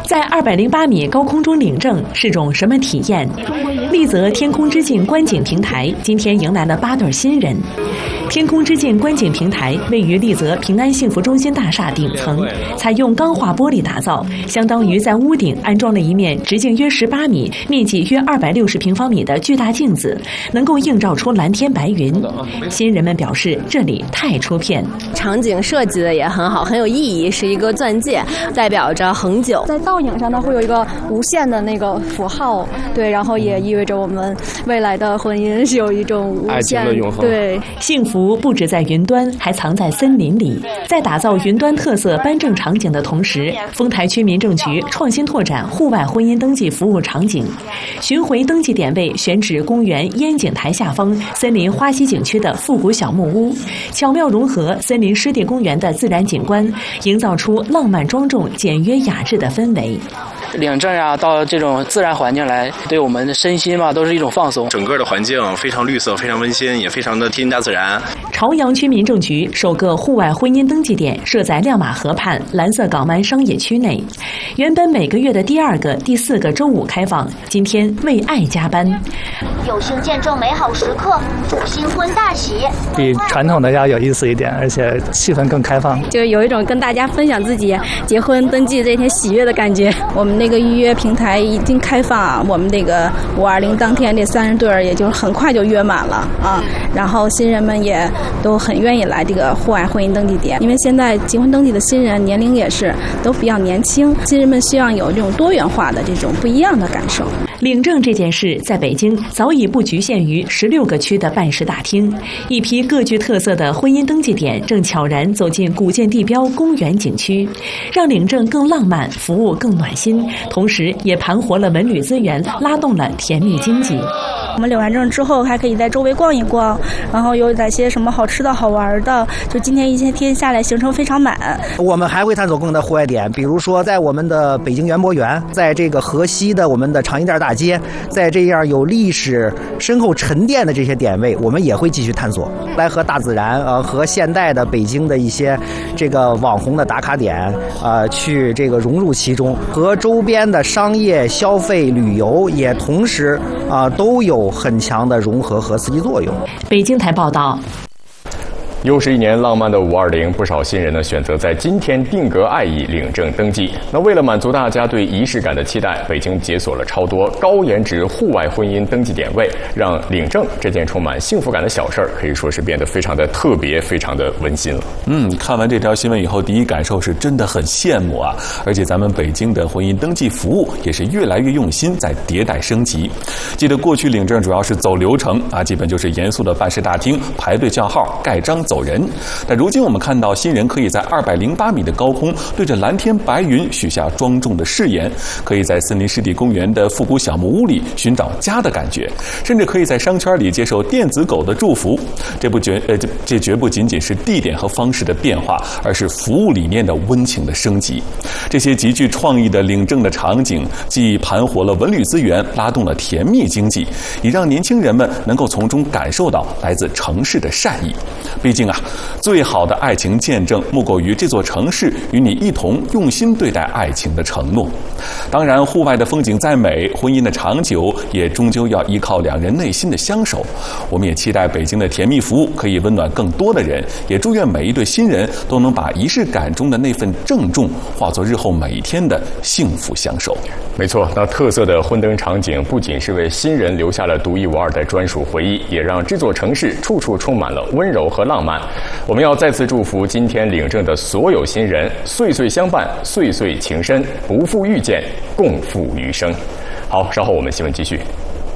在208米高空中领证是种什么体验？丽泽天空之镜观景平台今天迎来了8对新人。天空之镜观景平台位于丽泽平安幸福中心大厦顶层，采用钢化玻璃打造，相当于在屋顶安装了一面直径约18米、面积约260平方米的巨大镜子，能够映照出蓝天白云。新人们表示，这里太出片， 场景设计的也很好，很有意义，是一个钻戒，代表着恒久。 在倒影上，它会有一个无限的那个符号，对，然后也意味着我们未来的婚姻是有一种无限爱情的永恒。 对， 幸福不止在云端，还藏在森林里。在打造云端特色颁证场景的同时，丰台区民政局创新拓展户外婚姻登记服务场景，巡回登记点位选址公园烟景台下方森林花溪景区的复古小木屋，巧妙融合森林湿地公园的自然景观，营造出浪漫庄重、简约雅致的氛围。 领证啊，到这种自然环境来，对我们的身心嘛，都是一种放松。 整个的环境非常绿色，非常温馨，也非常的贴近大自然。 朝阳区民政局首个户外婚姻登记点设在亮马河畔蓝色港湾商业区内，原本每个月的第2个、第4个周五开放，今天为爱加班。 有幸见证美好时刻，祝新婚大喜。 比传统的要有意思一点，而且气氛更开放， 就有一种跟大家分享自己结婚登记这天喜悦的感觉。 我们那个预约平台已经开放，我们这个520当天这30对也就很快就约满了啊。然后新人们也都很愿意来这个户外婚姻登记点，因为现在结婚登记的新人年龄也是都比较年轻，新人们希望有这种多元化的这种不一样的感受。 领证这件事在北京早已不局限于16个区的办事大厅，一批各具特色的婚姻登记点正悄然走进古建地标公园景区，让领证更浪漫，服务更暖心，同时也盘活了文旅资源，拉动了甜蜜经济。 我们领完证之后还可以在周围逛一逛，然后有哪些什么好吃的好玩的，就今天一天下来行程非常满。 我们还会探索更多的户外点，比如说在我们的北京园博园，在这个河西的我们的长一店大街，在这样有历史深厚沉淀的这些点位，我们也会继续探索，来和大自然和现代的北京的一些这个网红的打卡点去这个融入其中，和周边的商业消费旅游也同时都有很强的融合和刺激作用。 北京台报道。 又是一年浪漫的520，不少新人呢选择在今天定格爱意领证登记。那为了满足大家对仪式感的期待，北京解锁了超多高颜值户外婚姻登记点位，让领证这件充满幸福感的小事儿可以说是变得非常的特别，非常的温馨了。 看完这条新闻以后，第一感受是真的很羡慕啊！而且咱们北京的婚姻登记服务也是越来越用心，在迭代升级。记得过去领证主要是走流程啊，基本就是严肃的办事大厅排队叫号、盖章走人。但如今我们看到新人可以在208米的高空对着蓝天白云许下庄重的誓言，可以在森林湿地公园的复古小木屋里寻找家的感觉，甚至可以在商圈里接受电子狗的祝福。这绝不仅仅是地点和方式的变化，而是服务理念的温情的升级。这些极具创意的领证的场景，既盘活了文旅资源，拉动了甜蜜经济，也让年轻人们能够从中感受到来自城市的善意。毕竟最好的爱情见证莫过于这座城市与你一同用心对待爱情的承诺。当然，户外的风景再美，婚姻的长久也终究要依靠2人内心的相守。我们也期待北京的甜蜜服务可以温暖更多的人，也祝愿每一对新人都能把仪式感中的那份郑重化作日后每一天的幸福相守。 没错，那特色的婚登场景不仅是为新人留下了独一无二的专属回忆，也让这座城市处处充满了温柔和浪漫。我们要再次祝福今天领证的所有新人，岁岁相伴，岁岁情深，不负遇见，共赴余生。好，稍后我们新闻继续。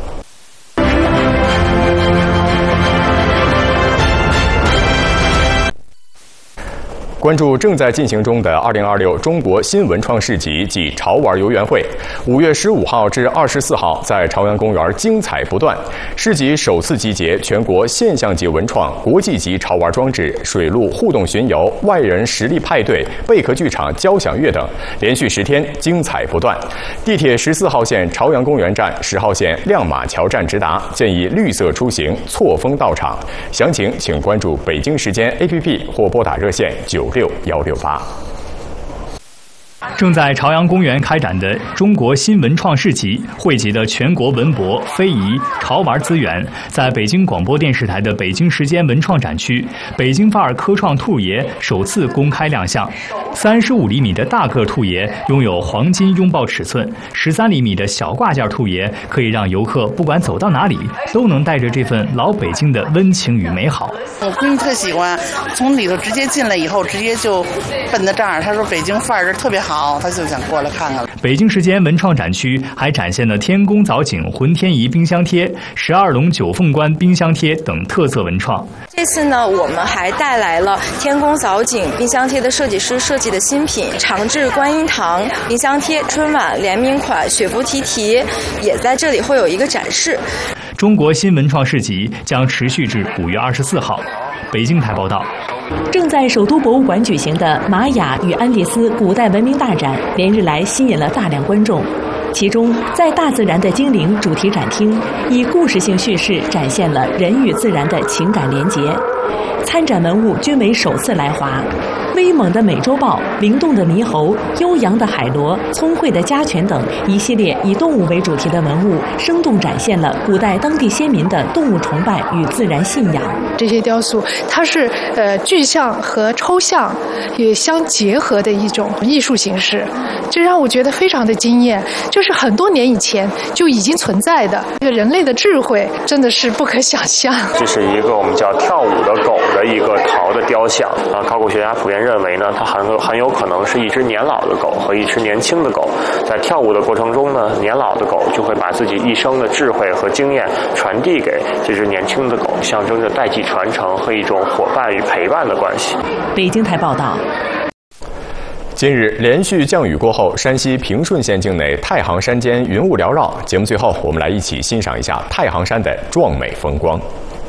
关注正在进行中的2026中国新文创市集暨潮玩游园会，5月15号至24号在朝阳公园精彩不断。市集首次集结全国现象级文创、国际级潮玩装置、水陆互动巡游、外人实力派对、贝壳剧场交响乐等，连续10天精彩不断。地铁14号线朝阳公园站、10号线亮马桥站直达，建议绿色出行，错峰到场。详情请关注北京时间 APP 或拨打热线96168。 正在朝阳公园开展的中国新文创市集，汇集的全国文博、非遗、潮玩资源，在北京广播电视台的北京时间文创展区，北京范儿科创兔爷首次公开亮相。35厘米的大个兔爷拥有黄金拥抱尺寸，13厘米的小挂件兔爷可以让游客不管走到哪里，都能带着这份老北京的温情与美好。 我闺女特喜欢，从里头直接进来以后，直接就奔到这儿。她说北京范儿这特别好，她就想过来看看。 北京时间文创展区还展现了天宫藻井浑天仪冰箱贴、12龙九凤冠冰箱贴等特色文创。 这次呢，我们还带来了天宫藻井冰箱贴的设计师设计的新品长治观音堂冰箱贴，春晚联名款雪芙提提也在这里会有一个展示。 中国新文创市集将持续至5月24号。北京台报道。 正在首都博物馆举行的玛雅与安第斯古代文明大展，连日来吸引了大量观众。其中，在大自然的精灵主题展厅，以故事性叙事展现了人与自然的情感连结。参展文物均为首次来华。威猛的美洲豹、灵动的猕猴、悠扬的海螺、聪慧的家犬等一系列以动物为主题的文物，生动展现了古代当地先民的动物崇拜与自然信仰。 这些雕塑，它是具象和抽象也相结合的一种艺术形式，这让我觉得非常的惊艳。就是很多年以前就已经存在的，这个人类的智慧真的是不可想象。 这是一个我们叫跳舞的狗的一个陶的雕像啊，考古学家普遍认为呢，它很有可能是一只年老的狗和一只年轻的狗，在跳舞的过程中呢，年老的狗就会把自己一生的智慧和经验传递给这只年轻的狗，象征着代际传承和一种伙伴与陪伴的关系。 北京台报道。 近日连续降雨过后，山西平顺县境内太行山间云雾缭绕。节目最后，我们来一起欣赏一下太行山的壮美风光。